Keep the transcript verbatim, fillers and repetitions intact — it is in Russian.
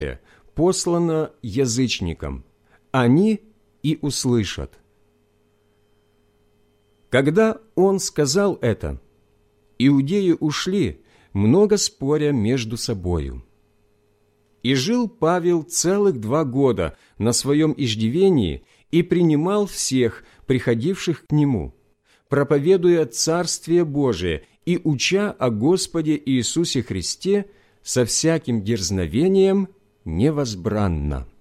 послано язычникам, они и услышат». Когда он сказал это, иудеи ушли, много споря между собою. И жил Павел целых два года на своем иждивении и принимал всех, приходивших к нему, проповедуя Царствие Божие и уча о Господе Иисусе Христе со всяким дерзновением невозбранно.